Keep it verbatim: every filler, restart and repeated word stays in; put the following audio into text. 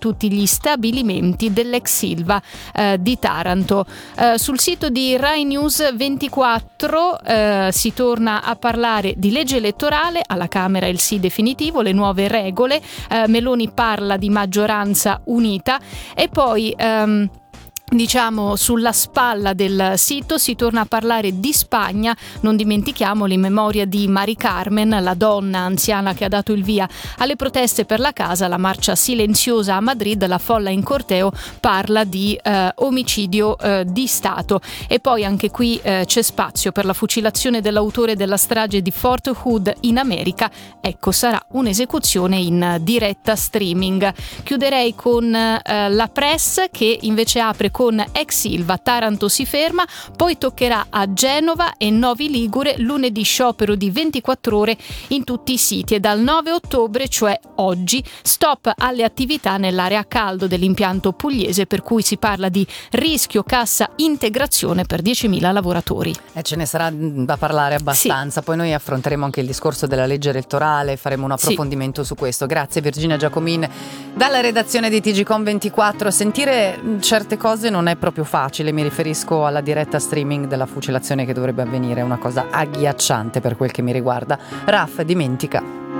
tutti gli stabilimenti dell'ex Ilva eh, di Taranto. Eh, sul sito di Rai News ventiquattro eh, si torna a parlare di legge elettorale, alla Camera il sì definitivo, le nuove regole, eh, Meloni parla di maggioranza unita e poi ehm, diciamo sulla spalla del sito si torna a parlare di Spagna, non dimentichiamolo, in memoria di Mari Carmen, la donna anziana che ha dato il via alle proteste per la casa, la marcia silenziosa a Madrid, la folla in corteo parla di eh, omicidio eh, di Stato. E poi anche qui eh, c'è spazio per la fucilazione dell'autore della strage di Fort Hood in America, ecco sarà un'esecuzione in diretta streaming. Chiuderei con eh, la Press che invece apre con con ex Ilva, Taranto si ferma, poi toccherà a Genova e Novi Ligure, lunedì sciopero di ventiquattro ore in tutti i siti e dal nove ottobre, cioè oggi, stop alle attività nell'area a caldo dell'impianto pugliese, per cui si parla di rischio cassa integrazione per diecimila lavoratori. E ce ne sarà da parlare abbastanza, sì. Poi noi affronteremo anche il discorso della legge elettorale, faremo un approfondimento sì. su questo. Grazie Virginia Giacomin dalla redazione di T G Com ventiquattro. Sentire certe cose non è proprio facile, mi riferisco alla diretta streaming della fucilazione che dovrebbe avvenire, è una cosa agghiacciante per quel che mi riguarda. Raf, dimentica.